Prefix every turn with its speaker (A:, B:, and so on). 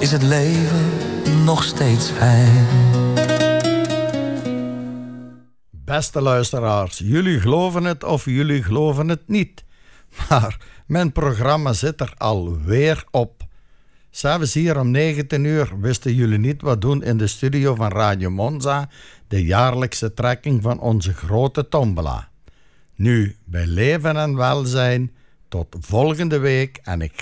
A: is het leven nog steeds fijn.
B: Beste luisteraars, jullie geloven het of jullie geloven het niet. Maar mijn programma zit er alweer op. 'S'avonds hier om 19 uur wisten jullie niet wat doen in de studio van Radio Monza, de jaarlijkse trekking van onze grote tombola. Nu, bij leven en welzijn, tot volgende week en ik